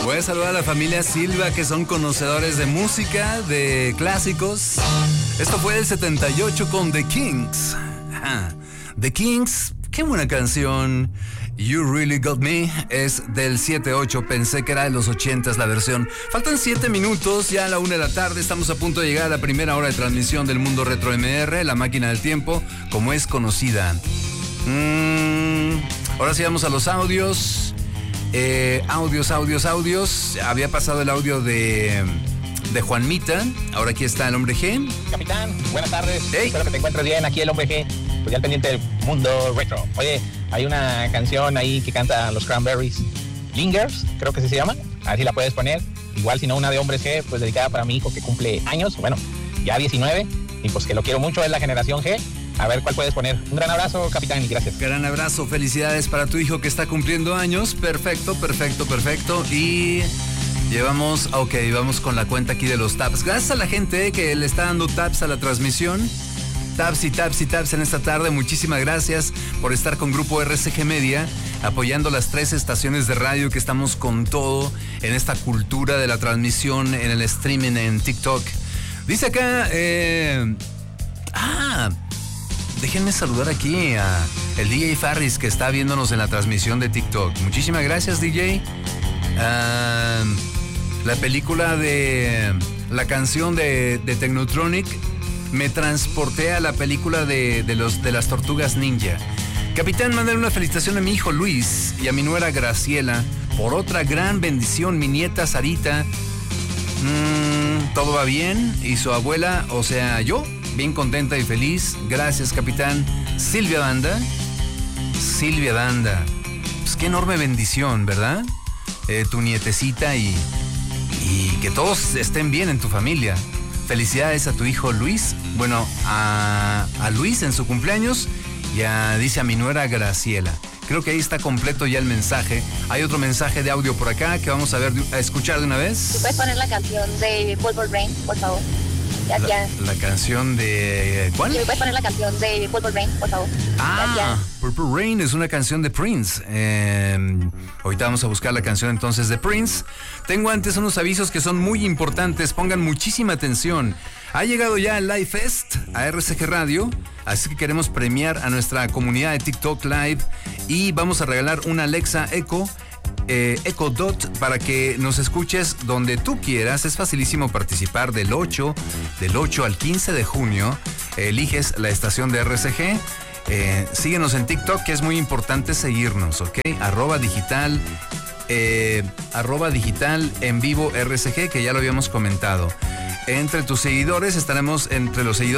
Voy a saludar a la familia Silva, que son conocedores de música, de clásicos. Esto fue el 78 con The Kings. The Kings, qué buena canción. You Really Got Me es del 7-8, pensé que era de los 80s la versión. Faltan 7 minutos, ya a la 1 de la tarde, estamos a punto de llegar a la primera hora de transmisión del Mundo Retro MR, la máquina del tiempo, como es conocida. Ahora sí vamos a los audios. Audios. Había pasado el audio de Juanmita, ahora aquí está el Hombre G. Capitán, buenas tardes. Hey. Espero que te encuentres bien, aquí el Hombre G. Pues ya al pendiente del Mundo Retro. Oye, hay una canción ahí que canta los Cranberries, Lingers, creo que así se llama. A ver si la puedes poner. Igual si no una de Hombres G, pues dedicada para mi hijo que cumple años, bueno, ya 19, y pues que lo quiero mucho, es la generación G. A ver cuál puedes poner. Un gran abrazo, capitán, y gracias. Gran abrazo, felicidades para tu hijo que está cumpliendo años. Perfecto. Y vamos con la cuenta aquí de los taps. Gracias a la gente que le está dando taps a la transmisión. Taps en esta tarde. Muchísimas gracias por estar con Grupo RCG Media, apoyando las 3 estaciones de radio que estamos con todo en esta cultura de la transmisión, en el streaming, en TikTok. Dice acá, déjenme saludar aquí a el DJ Farris, que está viéndonos en la transmisión de TikTok. Muchísimas gracias, DJ. La película de la canción de Technotronic, me transporté a la película de las Tortugas Ninja. Capitán, mándale una felicitación a mi hijo Luis y a mi nuera Graciela por otra gran bendición, mi nieta Sarita. Todo va bien, y su abuela, o sea, yo, bien contenta y feliz. Gracias, capitán. Silvia Banda. Pues qué enorme bendición, ¿verdad? Tu nietecita y que todos estén bien en tu familia. Felicidades a tu hijo Luis. Bueno, a Luis en su cumpleaños y dice a mi nuera Graciela. Creo que ahí está completo ya el mensaje. Hay otro mensaje de audio por acá que vamos a escuchar de una vez. ¿Tú puedes poner la canción de Purple Rain, por favor? La canción de... ¿cuál? ¿Sí, puedes poner la canción de Purple Rain, por favor? Purple Rain es una canción de Prince. Ahorita vamos a buscar la canción entonces de Prince. Tengo antes unos avisos que son muy importantes. Pongan muchísima atención. Ha llegado ya el Live Fest a RCG Radio, así que queremos premiar a nuestra comunidad de TikTok Live y vamos a regalar una Alexa Echo Dot para que nos escuches donde tú quieras. Es facilísimo participar del 8 al 15 de junio. Eliges la estación de RCG. Síguenos en TikTok, que es muy importante seguirnos, ¿ok? @digital en vivo RCG, que ya lo habíamos comentado. Entre tus seguidores estaremos entre los seguidores